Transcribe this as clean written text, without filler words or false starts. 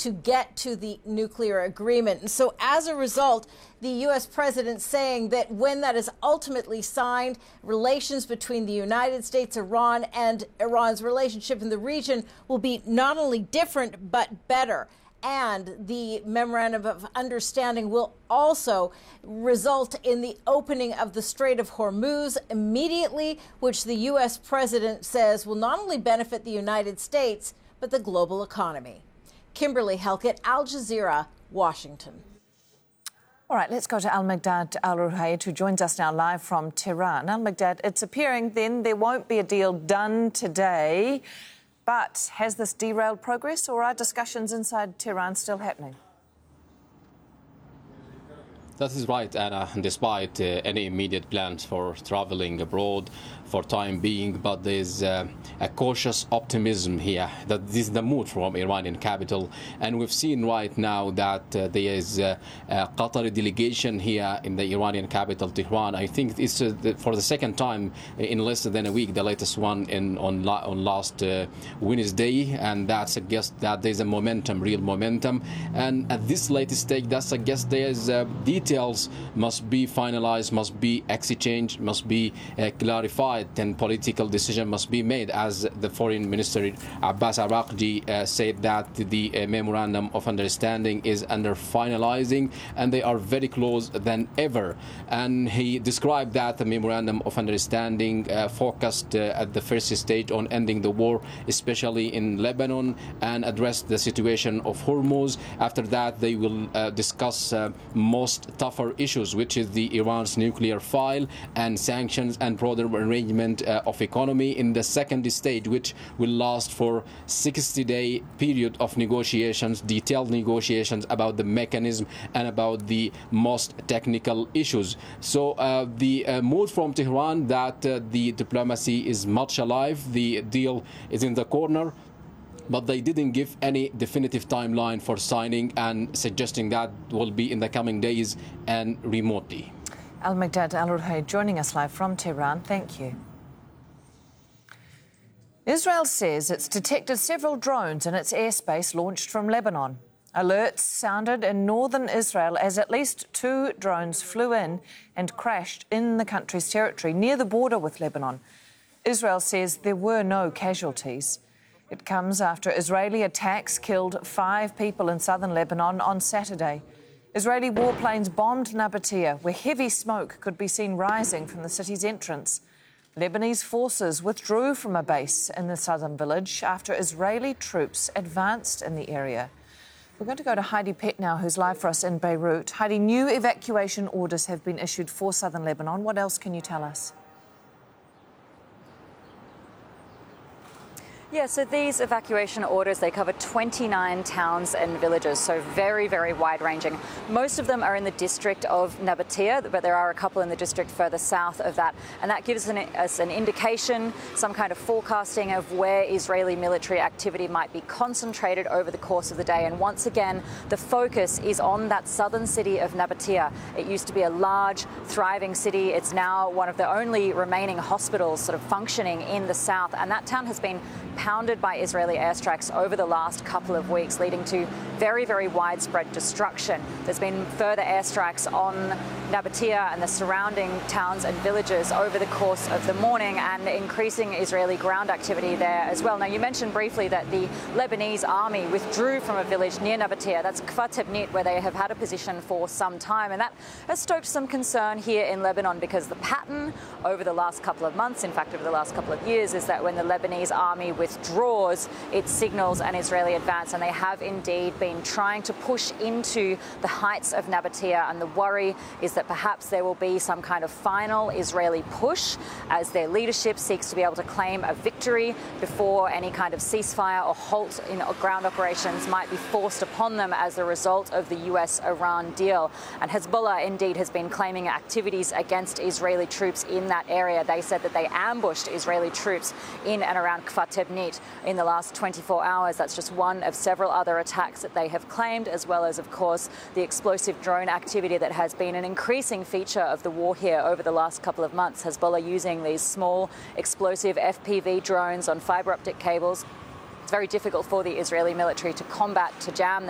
to get to the nuclear agreement. And so as a result, the U.S. president saying that when that is ultimately signed, relations between the United States, Iran, and Iran's relationship in the region will be not only different, but better. And the memorandum of understanding will also result in the opening of the Strait of Hormuz immediately, which the U.S. president says will not only benefit the United States, but the global economy. Kimberly Halkett, Al Jazeera, Washington. All right, let's go to Al-Migdad Al-Ruhayd, who joins us now live from Tehran. Al-Migdad, it's appearing then there won't be a deal done today. But has this derailed progress, or are discussions inside Tehran still happening? That is right, Anna, despite any immediate plans for traveling abroad for time being, but there's a cautious optimism here that this is the mood from Iranian capital. And we've seen right now that there is a Qatari delegation here in the Iranian capital, Tehran. I think it's for the second time in less than a week, the latest one on last Wednesday, and that suggests that there's a momentum, real momentum. And at this latest stage, that suggests there's details must be finalized, must be exchanged, must be clarified, and political decision must be made. As the Foreign Minister Abbas Araqchi said that the memorandum of understanding is under finalizing, and they are very close than ever. And he described that the memorandum of understanding focused at the first stage on ending the war, especially in Lebanon, and address the situation of Hormuz. After that, they will discuss most tougher issues, which is the Iran's nuclear file and sanctions and broader arrangement of economy in the second stage, which will last for 60-day period of negotiations, detailed negotiations about the mechanism and about the most technical issues. So the mood from Tehran that the diplomacy is much alive, the deal is in the corner, but they didn't give any definitive timeline for signing and suggesting that will be in the coming days and remotely. Al-Migdad Al-Ruhayd joining us live from Tehran. Thank you. Israel says it's detected several drones in its airspace launched from Lebanon. Alerts sounded in northern Israel as at least 2 drones flew in and crashed in the country's territory near the border with Lebanon. Israel says there were no casualties. It comes after Israeli attacks killed 5 people in southern Lebanon on Saturday. Israeli warplanes bombed Nabatea, where heavy smoke could be seen rising from the city's entrance. Lebanese forces withdrew from a base in the southern village after Israeli troops advanced in the area. We're going to go to Heidi Pett now, who's live for us in Beirut. Heidi, new evacuation orders have been issued for southern Lebanon. What else can you tell us? Yeah, so these evacuation orders, they cover 29 towns and villages, so very, very wide-ranging. Most of them are in the district of Nabatea, but there are a couple in the district further south of that. And that gives us an indication, some kind of forecasting of where Israeli military activity might be concentrated over the course of the day. And once again, the focus is on that southern city of Nabatea. It used to be a large, thriving city. It's now one of the only remaining hospitals sort of functioning in the south. And that town has been pounded by Israeli airstrikes over the last couple of weeks, leading to very, very widespread destruction. There's been further airstrikes on Nabatea and the surrounding towns and villages over the course of the morning, and increasing Israeli ground activity there as well. Now, you mentioned briefly that the Lebanese army withdrew from a village near Nabatea. That's Kfar Tebnit, where they have had a position for some time, and that has stoked some concern here in Lebanon, because the pattern over the last couple of months, in fact over the last couple of years, is that when the Lebanese army withdraws, it signals an Israeli advance, and they have indeed been trying to push into the heights of Nabatea, and the worry is that perhaps there will be some kind of final Israeli push as their leadership seeks to be able to claim a victory before any kind of ceasefire or halt in ground operations might be forced upon them as a result of the US-Iran deal. And Hezbollah indeed has been claiming activities against Israeli troops in that area. They said that they ambushed Israeli troops in and around Kfar Tebnit in the last 24 hours. That's just one of several other attacks that they have claimed, as well as, of course, the explosive drone activity that has been an increasing feature of the war here over the last couple of months. Hezbollah using these small explosive FPV drones on fiber optic cables. It's very difficult for the Israeli military to combat, to jam